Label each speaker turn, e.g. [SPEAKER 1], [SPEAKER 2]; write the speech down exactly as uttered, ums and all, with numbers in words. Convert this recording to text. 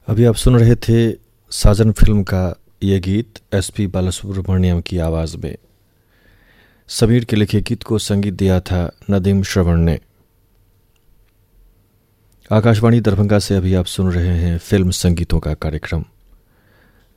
[SPEAKER 1] अभी आप सुन रहे थे साजन फिल्म का ये गीत एस पी बालासुब्रमण्यम की आवाज़ में। समीर के लिखे गीत को संगीत दिया था नदीम श्रवण ने। आकाशवाणी दरभंगा से अभी आप सुन रहे हैं फिल्म संगीतों का कार्यक्रम।